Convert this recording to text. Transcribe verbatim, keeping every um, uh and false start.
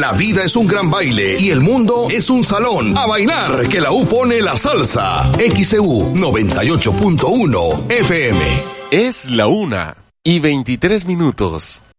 La vida es un gran baile y el mundo es un salón. A bailar, que la U pone la salsa. X C U noventa y ocho punto uno F M. Es la una y veintitrés minutos.